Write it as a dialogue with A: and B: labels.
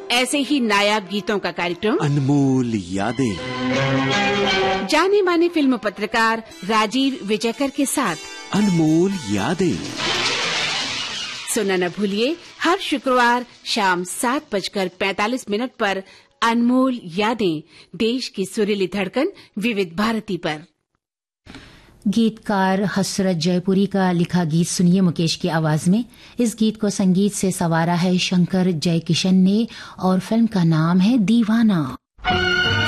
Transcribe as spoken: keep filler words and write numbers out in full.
A: ऐसे ही नायाब गीतों का कार्यक्रम
B: अनमोल यादें,
A: जाने माने फिल्म पत्रकार राजीव विजयकर के साथ
B: अनमोल यादें
A: सुनना न भूलिए हर शुक्रवार शाम सात बजकर पैंतालीस मिनट पर अनमोल यादें, देश की सुरीली धड़कन विविध भारती पर।
C: गीतकार हसरत जयपुरी का लिखा गीत सुनिए मुकेश की आवाज में। इस गीत को संगीत से संवारा है शंकर जयकिशन ने और फिल्म का नाम है दीवाना।